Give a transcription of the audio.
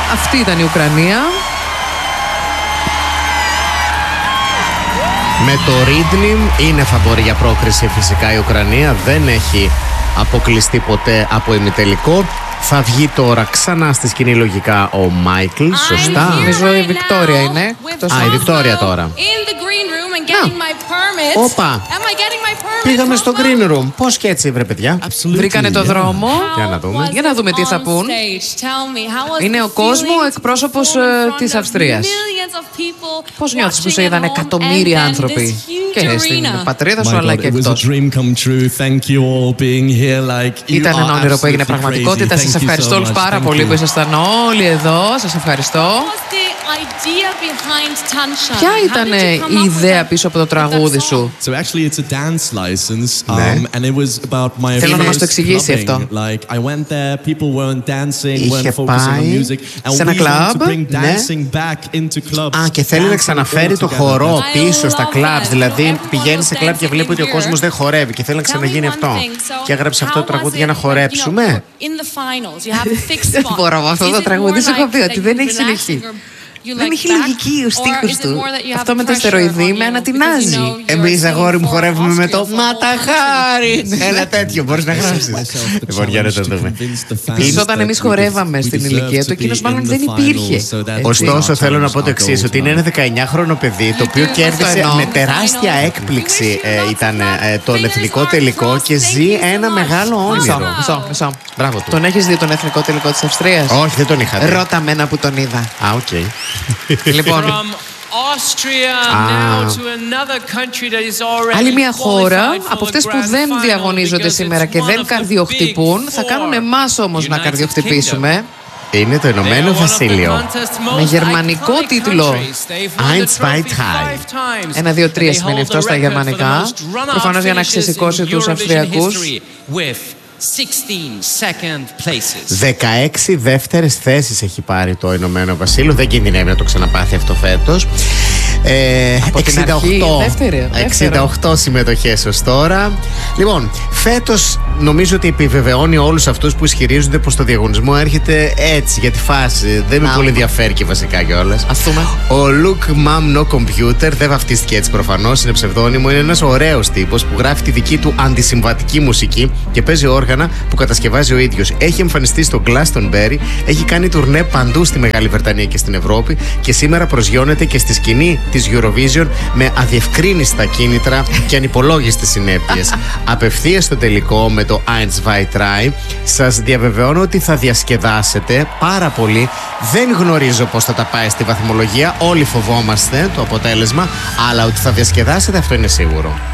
Αυτή ήταν η Ουκρανία. Με το Rydnim είναι φαβορί για πρόκριση φυσικά η Ουκρανία. Δεν έχει αποκλειστεί ποτέ από ημιτελικό. Θα βγει τώρα ξανά στη σκηνή λογικά ο Μάικλ, σωστά. Νομίζω η Βικτόρια είναι. Η Βικτόρια τώρα. Όπα, πήγαμε στο green room. Πώς και έτσι, βρε παιδιά? Βρήκανε το δρόμο. Για να δούμε. Για να δούμε τι θα πούν. Είναι ο κόσμο εκπρόσωπος της Αυστρίας. Πώς νιώθεις που σε είδαν εκατομμύρια άνθρωποι και στην πατρίδα σου αλλά και εκτός? Ήταν ένα όνειρο που έγινε πραγματικότητα. Σας ευχαριστώ όλους πάρα πολύ που ήσασταν όλοι εδώ. Σας ευχαριστώ. Ποια ήταν η ιδέα πίσω από το τραγούδι σου? Θέλω να μας το εξηγήσει αυτό. Είχε πάει σε ένα κλαμπ, και θέλει να ξαναφέρει το χορό πίσω στα κλαμπs. Δηλαδή πηγαίνει σε κλαμπ και βλέπει ότι ο κόσμος δεν χορεύει και θέλει να ξαναγίνει αυτό. Και έγραψε αυτό το τραγούδι για να χορέψουμε. Δεν μπορώ με αυτό το τραγούδι. Σου έχω πει ότι δεν έχει συνεχή. Δεν έχει λογική ο στίχος του. Αυτό με το στεροειδή με ανατινάζει. Εμείς, αγόρι μου, χορεύουμε με το Ματαχάρι. Ένα τέτοιο μπορείς να γράψεις. Λοιπόν, για να το δούμε. Επίσης, όταν εμείς χορεύαμε στην ηλικία του, εκείνος μάλλον δεν υπήρχε. Ωστόσο, θέλω να πω το εξής, ότι είναι ένα 19χρονο παιδί το οποίο κέρδισε με τεράστια έκπληξη ήταν τον εθνικό τελικό και ζει ένα μεγάλο όνειρο. Μισό. Μπράβο του. Τον έχεις δει τον εθνικό τελικό της Αυστρίας? Όχι, δεν τον είχα δει. Ρώτα μένα που τον είδα. Οκ. Λοιπόν, άλλη μια χώρα από αυτές που δεν διαγωνίζονται σήμερα και δεν καρδιοχτυπούν, θα κάνουν εμάς όμως να καρδιοχτυπήσουμε. Είναι το Ηνωμένο Βασίλειο. Με γερμανικό τίτλο. 1, 2, 3. 1, 2, 3 σημαίνει αυτό στα γερμανικά. Προφανώς για να ξεσηκώσει τους Αυστριακούς. 16 δεύτερες θέσεις έχει πάρει το Ηνωμένο Βασίλειο. Δεν κινδυνεύει να το ξαναπάθει αυτό φέτος. 68 συμμετοχές ως τώρα. Λοιπόν, φέτος νομίζω ότι επιβεβαιώνει όλους αυτούς που ισχυρίζονται πως το διαγωνισμό έρχεται έτσι για τη φάση. Δεν με πολύ ενδιαφέρει και βασικά κιόλας. Ο Luke Mam No Computer δεν βαφτίστηκε έτσι προφανώς, είναι ψευδόνυμο. Είναι ένας ωραίος τύπος που γράφει τη δική του αντισυμβατική μουσική και παίζει όργανα που κατασκευάζει ο ίδιος. Έχει εμφανιστεί στο Glastonbury, έχει κάνει τουρνέ παντού στη Μεγάλη Βρετανία και στην Ευρώπη και σήμερα προσγειώνεται και στη σκηνή της Eurovision με αδιευκρίνιστα κίνητρα και ανυπολόγιστες συνέπειες. Απευθείας στο τελικό με το 1, 2, 3 σας διαβεβαιώνω ότι θα διασκεδάσετε πάρα πολύ. Δεν γνωρίζω πώς θα τα πάει στη βαθμολογία, όλοι φοβόμαστε το αποτέλεσμα, αλλά ότι θα διασκεδάσετε αυτό είναι σίγουρο.